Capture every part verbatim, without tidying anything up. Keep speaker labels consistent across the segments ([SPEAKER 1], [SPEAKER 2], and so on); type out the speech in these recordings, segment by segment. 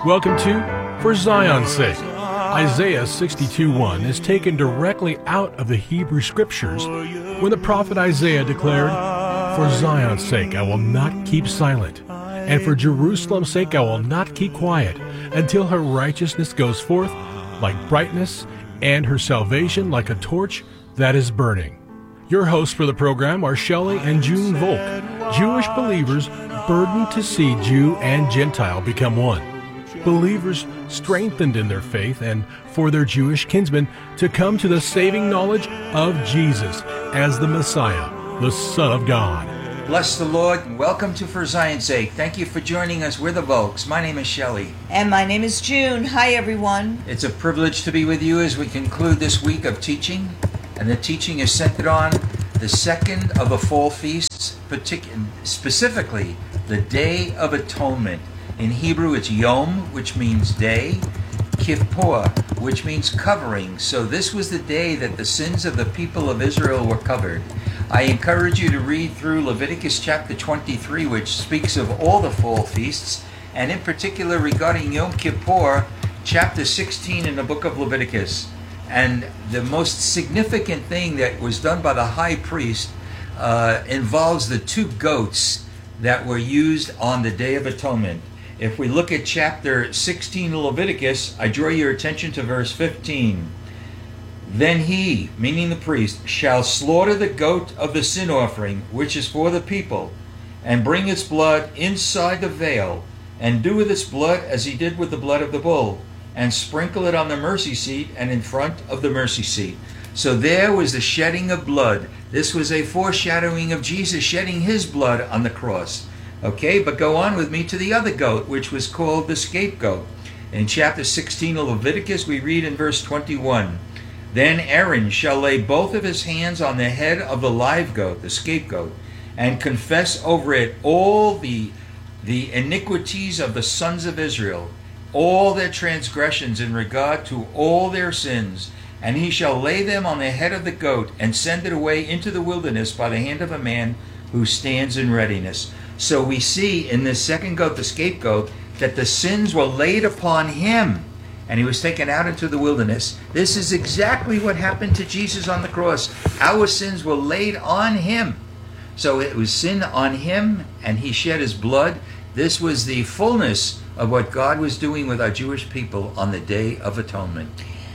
[SPEAKER 1] Welcome to For Zion's Sake. Isaiah sixty-two one is taken directly out of the Hebrew Scriptures when the prophet Isaiah declared, "For Zion's sake I will not keep silent, and for Jerusalem's sake I will not keep quiet, until her righteousness goes forth like brightness, and her salvation like a torch that is burning." Your hosts for the program are Shelley and June Volk, Jewish believers burdened to see Jew and Gentile become one. Believers strengthened in their faith and for their Jewish kinsmen to come to the saving knowledge of Jesus as the Messiah, the Son of God.
[SPEAKER 2] Bless the Lord and welcome to For Zion's Sake. Thank you for joining us. We're the Volks. My name is Shelley.
[SPEAKER 3] And my name is June. Hi, everyone.
[SPEAKER 2] It's a privilege to be with you as we conclude this week of teaching. And the teaching is centered on the second of the fall feasts, partic- specifically the Day of Atonement. In Hebrew, it's Yom, which means day, Kippur, which means covering. So this was the day that the sins of the people of Israel were covered. I encourage you to read through Leviticus chapter twenty-three, which speaks of all the fall feasts, and in particular regarding Yom Kippur, chapter sixteen in the book of Leviticus. And the most significant thing that was done by the high priest uh, involves the two goats that were used on the Day of Atonement. If we look at chapter sixteen of Leviticus, I draw your attention to verse fifteen. Then he, meaning the priest, shall slaughter the goat of the sin offering, which is for the people, and bring its blood inside the veil, and do with its blood as he did with the blood of the bull, and sprinkle it on the mercy seat and in front of the mercy seat. So there was the shedding of blood. This was a foreshadowing of Jesus shedding his blood on the cross. Okay, but go on with me to the other goat, which was called the scapegoat. In chapter sixteen of Leviticus, we read in verse twenty-one, "Then Aaron shall lay both of his hands on the head of the live goat," the scapegoat, "and confess over it all the, the iniquities of the sons of Israel, all their transgressions in regard to all their sins. And he shall lay them on the head of the goat, and send it away into the wilderness by the hand of a man who stands in readiness." So we see in this second goat, the scapegoat, that the sins were laid upon him, and he was taken out into the wilderness. This is exactly what happened to Jesus on the cross. Our sins were laid on him. So it was sin on him, and he shed his blood. This was the fullness of what God was doing with our Jewish people on the Day of Atonement.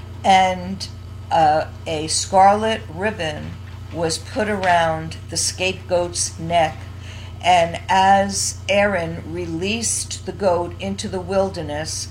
[SPEAKER 3] And uh, a scarlet ribbon was put around the scapegoat's neck. And as Aaron released the goat into the wilderness,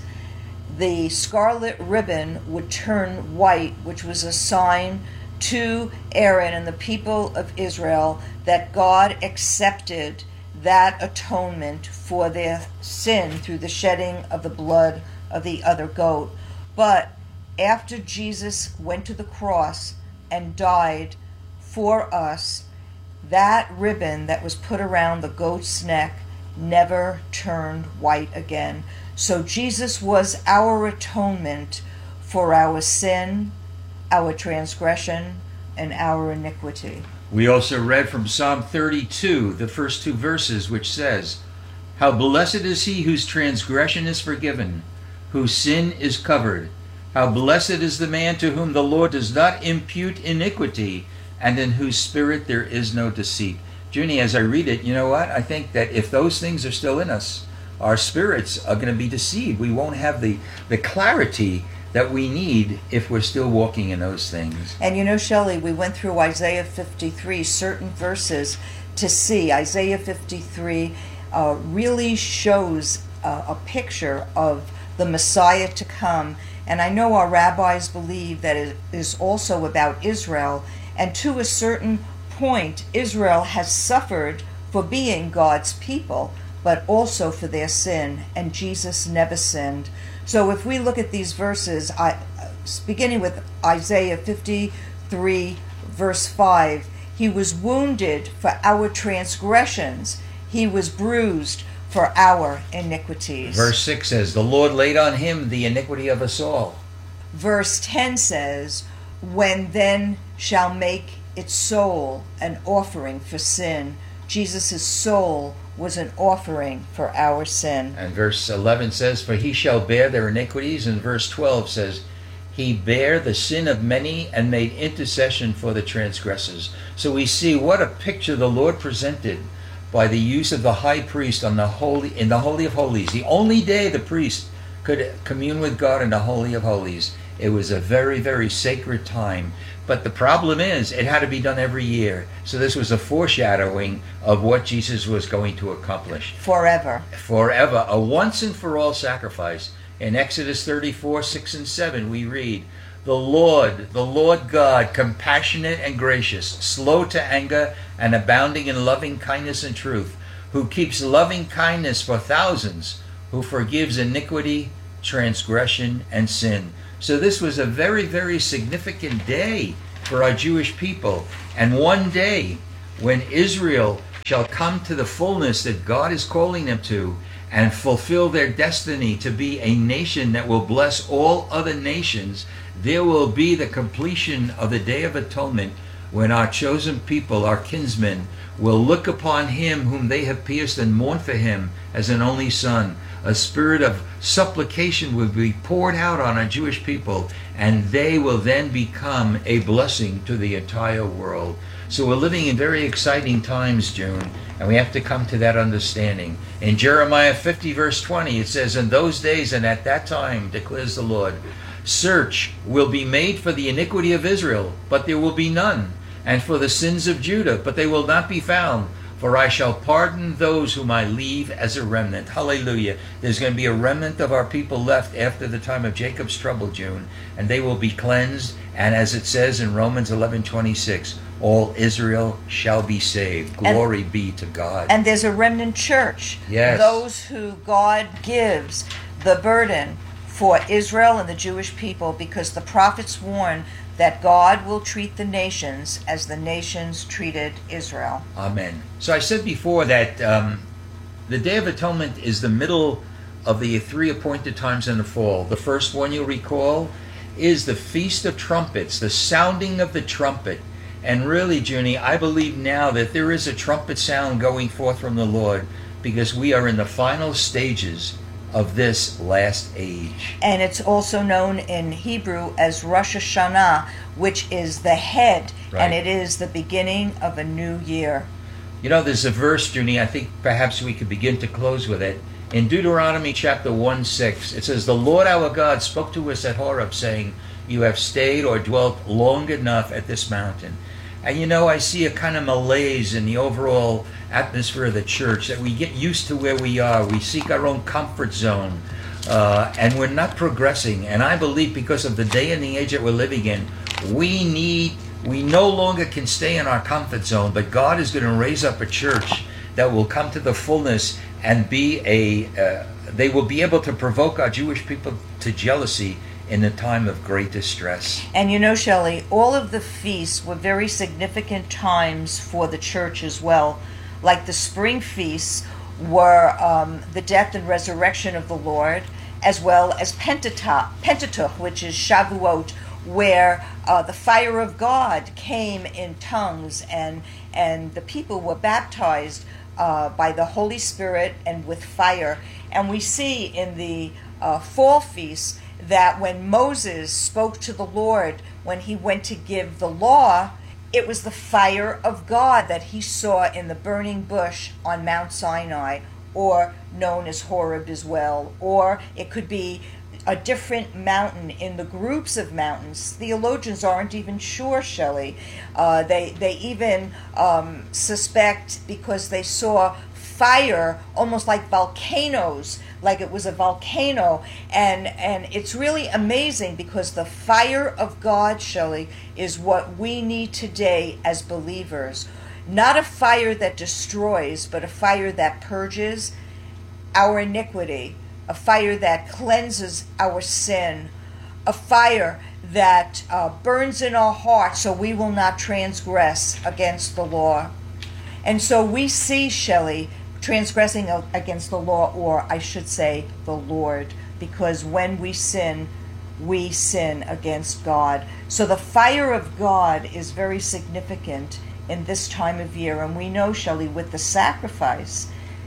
[SPEAKER 3] the scarlet ribbon would turn white, which was a sign to Aaron and the people of Israel that God accepted that atonement for their sin through the shedding of the blood of the other goat. But after Jesus went to the cross and died for us, that ribbon that was put around the goat's neck never turned white again. So Jesus was our atonement for our sin, our transgression, and our iniquity.
[SPEAKER 2] We also read from Psalm thirty-two, the first two verses, which says, "How blessed is he whose transgression is forgiven, whose sin is covered. How blessed is the man to whom the Lord does not impute iniquity, and in whose spirit there is no deceit." Junie, as I read it, you know what? I think that if those things are still in us, our spirits are going to be deceived. We won't have the, the clarity that we need if we're still walking in those things.
[SPEAKER 3] And you know, Shelley, we went through Isaiah fifty-three, certain verses to see. Isaiah fifty-three uh, really shows uh, a picture of the Messiah to come. And I know our rabbis believe that it is also about Israel. And to a certain point, Israel has suffered for being God's people, but also for their sin, and Jesus never sinned. So if we look at these verses, I, beginning with Isaiah fifty-three, verse five, "He was wounded for our transgressions, he was bruised for our iniquities."
[SPEAKER 2] Verse six says, "The Lord laid on him the iniquity of us all."
[SPEAKER 3] Verse ten says, "When then shall make its soul an offering for sin." Jesus' soul was an offering for our sin.
[SPEAKER 2] And verse eleven says, for he shall bear their iniquities. And verse twelve says, he bare the sin of many and made intercession for the transgressors. So we see what a picture the Lord presented by the use of the high priest on the holy in the Holy of Holies. The only day the priest could commune with God in the Holy of Holies. It was a very, very sacred time. But the problem is, it had to be done every year. So this was a foreshadowing of what Jesus was going to accomplish.
[SPEAKER 3] Forever.
[SPEAKER 2] Forever. A once and for all sacrifice. In Exodus thirty-four, six and seven, we read, the Lord, the Lord God, compassionate and gracious, slow to anger and abounding in loving kindness and truth, who keeps loving kindness for thousands, who forgives iniquity, transgression, and sin. So this was a very, very significant day for our Jewish people. And one day when Israel shall come to the fullness that God is calling them to and fulfill their destiny to be a nation that will bless all other nations, there will be the completion of the Day of Atonement when our chosen people, our kinsmen, will look upon him whom they have pierced and mourn for him as an only son. A spirit of supplication will be poured out on our Jewish people, and they will then become a blessing to the entire world. So we're living in very exciting times, June, and we have to come to that understanding. In Jeremiah fifty, verse twenty, it says, in those days and at that time, declares the Lord, search will be made for the iniquity of Israel, but there will be none, and for the sins of Judah, but they will not be found. For I shall pardon those whom I leave as a remnant. Hallelujah. There's going to be a remnant of our people left after the time of Jacob's trouble, June, and they will be cleansed. And as it says in Romans eleven twenty-six, all Israel shall be saved. Glory and, be to God.
[SPEAKER 3] And there's a remnant church.
[SPEAKER 2] Yes.
[SPEAKER 3] Those who God gives the burden for Israel and the Jewish people, because the prophets warn that God will treat the nations as the nations treated Israel.
[SPEAKER 2] Amen. So I said before that um, the Day of Atonement is the middle of the three appointed times in the fall. The first one, you'll recall, is the Feast of Trumpets, the sounding of the trumpet. And really, Junie, I believe now that there is a trumpet sound going forth from the Lord, because we are in the final stages of this last age.
[SPEAKER 3] And it's also known in Hebrew as Rosh Hashanah, which is the head,
[SPEAKER 2] right.
[SPEAKER 3] And it is the beginning of a new year.
[SPEAKER 2] You know, there's a verse, Junie, I think perhaps we could begin to close with it. In Deuteronomy chapter one, six, it says, the Lord our God spoke to us at Horeb, saying, you have stayed or dwelt long enough at this mountain. And you know, I see a kind of malaise in the overall atmosphere of the church, that we get used to where we are. We seek our own comfort zone, uh, and we're not progressing. And I believe because of the day and the age that we're living in, we need, we no longer can stay in our comfort zone, but God is going to raise up a church that will come to the fullness and be a, uh, they will be able to provoke our Jewish people to jealousy in a time of great distress.
[SPEAKER 3] And you know, Shelley, all of the feasts were very significant times for the church as well. Like the spring feasts were um, the death and resurrection of the Lord, as well as Pentateuch, Pentateuch which is Shavuot, where uh, the fire of God came in tongues, and and the people were baptized uh, by the Holy Spirit and with fire. And we see in the uh, fall feasts that when Moses spoke to the Lord, when he went to give the law, it was the fire of God that he saw in the burning bush on Mount Sinai, or known as Horeb as well. Or it could be a different mountain in the groups of mountains. Theologians aren't even sure, Shelley. Uh, they, they even um, suspect, because they saw fire almost like volcanoes, like it was a volcano. And and it's really amazing, because the fire of God, Shelley, is what we need today as believers. Not a fire that destroys, but a fire that purges our iniquity, a fire that cleanses our sin, a fire that uh, burns in our hearts so we will not transgress against the law. And so we see, Shelley, transgressing against the law, or I should say the Lord, because when we sin, we sin against God. So the fire of God is very significant in this time of year. And we know, Shelley, with the sacrifice,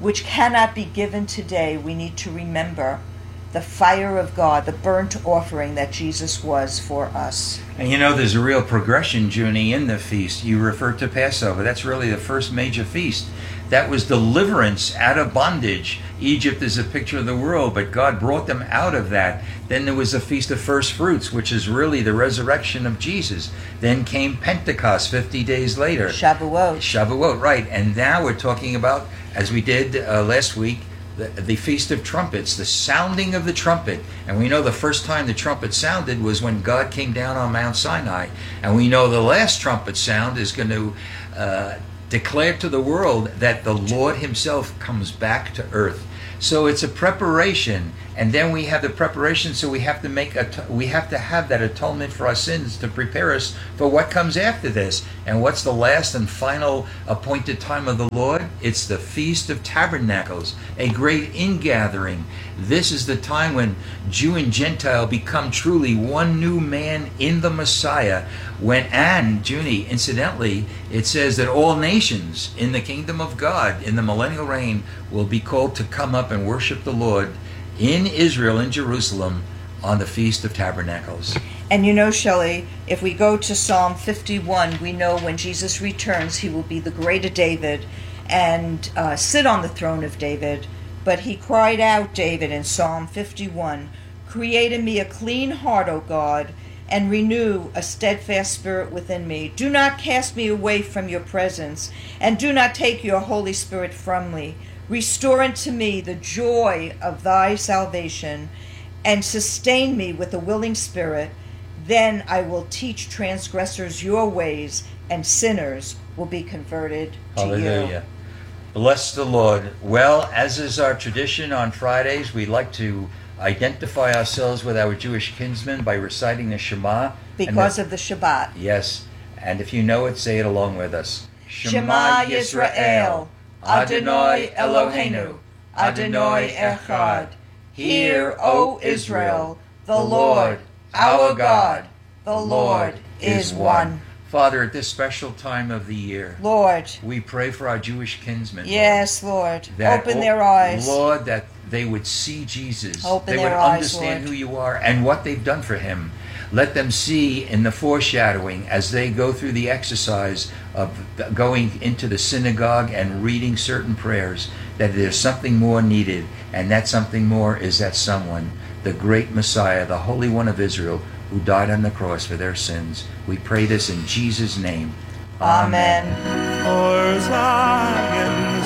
[SPEAKER 3] which cannot be given today, we need to remember the fire of God, the burnt offering that Jesus was for us.
[SPEAKER 2] And you know, there's a real progression, Junie, in the feast. You referred to Passover. That's really the first major feast. That was deliverance out of bondage. Egypt is a picture of the world, but God brought them out of that. Then there was the Feast of First Fruits, which is really the resurrection of Jesus. Then came Pentecost fifty days later.
[SPEAKER 3] Shavuot.
[SPEAKER 2] Shavuot, right. And now we're talking about, as we did uh, last week, The, the Feast of Trumpets, the sounding of the trumpet. And we know the first time the trumpet sounded was when God came down on Mount Sinai. And we know the last trumpet sound is going to uh, declare to the world that the Lord himself comes back to earth. So it's a preparation, and then we have the preparation, so we have to make a we have to have that atonement for our sins to prepare us for what comes after this. And what's the last and final appointed time of the Lord? It's the Feast of Tabernacles, a great ingathering. This is the time when Jew and Gentile become truly one new man in the Messiah. When, and Junie, incidentally, it says that all nations in the kingdom of God in the millennial reign will be called to come up and worship the Lord in Israel, in Jerusalem, on the Feast of Tabernacles.
[SPEAKER 3] And you know, Shelley, if we go to Psalm fifty-one, we know when Jesus returns, he will be the greater David and uh, sit on the throne of David. But he cried out, David, in Psalm fifty-one, "Create in me a clean heart, O God, and renew a steadfast spirit within me. Do not cast me away from your presence, and do not take your Holy Spirit from me. Restore unto me the joy of thy salvation, and sustain me with a willing spirit. Then I will teach transgressors your ways, and sinners will be converted to
[SPEAKER 2] Hallelujah.
[SPEAKER 3] you."
[SPEAKER 2] Bless the Lord. Well, as is our tradition on Fridays, we like to identify ourselves with our Jewish kinsmen by reciting the Shema.
[SPEAKER 3] Because
[SPEAKER 2] the,
[SPEAKER 3] of the Shabbat.
[SPEAKER 2] Yes. And if you know it, say it along with us.
[SPEAKER 3] Shema Yisrael, Adonai Eloheinu, Adonai Echad. Hear, O Israel, the Lord, our God, the Lord is one.
[SPEAKER 2] Father, at this special time of the year,
[SPEAKER 3] Lord,
[SPEAKER 2] we pray for our Jewish kinsmen.
[SPEAKER 3] yes, Lord,
[SPEAKER 2] That,
[SPEAKER 3] open their eyes.
[SPEAKER 2] Lord, that they would see Jesus.
[SPEAKER 3] Open
[SPEAKER 2] they
[SPEAKER 3] their
[SPEAKER 2] would
[SPEAKER 3] eyes,
[SPEAKER 2] understand
[SPEAKER 3] Lord.
[SPEAKER 2] who you are and what they've done for him. Let them see in the foreshadowing as they go through the exercise of going into the synagogue and reading certain prayers that there's something more needed, and that something more is that someone, the great Messiah, the Holy One of Israel, who died on the cross for their sins. We pray this in Jesus' name.
[SPEAKER 3] Amen.
[SPEAKER 4] For Zion's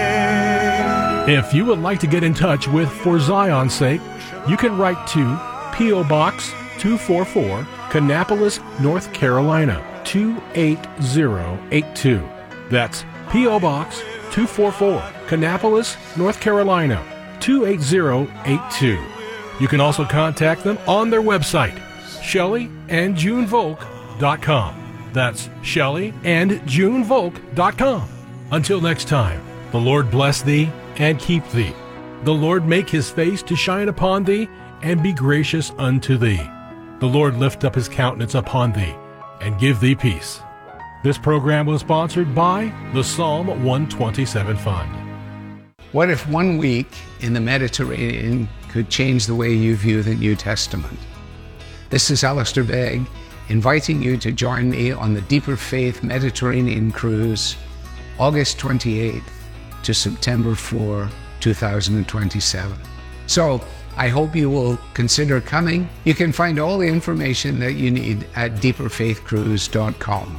[SPEAKER 4] sake.
[SPEAKER 1] If you would like to get in touch with For Zion's Sake, you can write to P O. Box two forty-four, Kannapolis, North Carolina, two eight zero eight two. That's P O. Box two forty-four, Kannapolis, North Carolina, two eight zero eight two. You can also contact them on their website, Shelley and June Volk dot com. That's Shelley and June Volk dot com. Until next time, the Lord bless thee and keep thee. The Lord make his face to shine upon thee and be gracious unto thee. The Lord lift up his countenance upon thee and give thee peace. This program was sponsored by the Psalm one twenty-seven Fund.
[SPEAKER 5] What if one week in the Mediterranean could change the way you view the New Testament? This is Alistair Begg, inviting you to join me on the Deeper Faith Mediterranean Cruise, August twenty-eighth to September fourth, two thousand twenty-seven. So, I hope you will consider coming. You can find all the information that you need at deeper faith cruise dot com.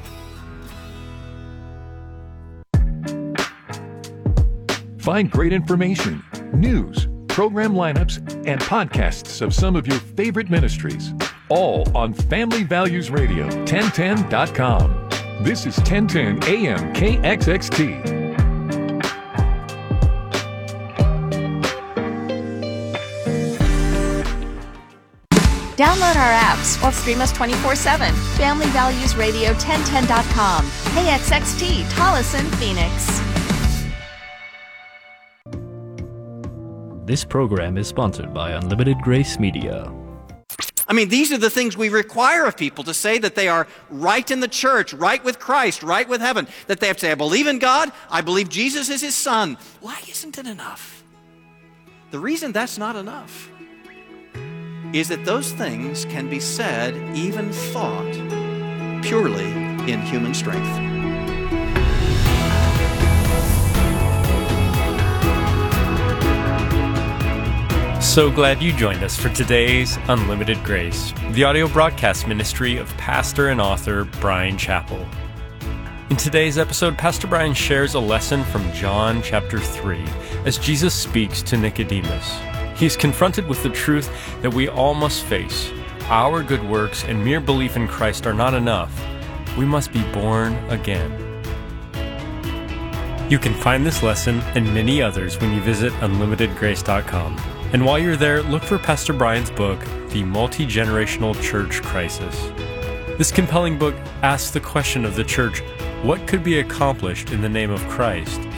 [SPEAKER 6] Find great information, news, program lineups, and podcasts of some of your favorite ministries, all on Family Values Radio, ten ten dot com. This is ten ten A M K X X T.
[SPEAKER 7] Download our apps or stream us twenty-four seven. Family Values Radio ten ten dot com. K X X T, Tolleson, Phoenix.
[SPEAKER 8] This program is sponsored by Unlimited Grace Media. I mean, these are the things we require of people to say that they are right in the church, right with Christ, right with heaven. That they have to say, I believe in God, I believe Jesus is his son. Why isn't it enough? The reason that's not enough is that those things can be said, even thought, purely in human strength.
[SPEAKER 9] So glad you joined us for today's Unlimited Grace, the audio broadcast ministry of pastor and author Bryan Chapell. In today's episode, Pastor Bryan shares a lesson from John chapter three as Jesus speaks to Nicodemus. He is confronted with the truth that we all must face. Our good works and mere belief in Christ are not enough. We must be born again. You can find this lesson and many others when you visit unlimited grace dot com. And while you're there, look for Pastor Bryan's book, The Multi-Generational Church Crisis. This compelling book asks the question of the church, what could be accomplished in the name of Christ,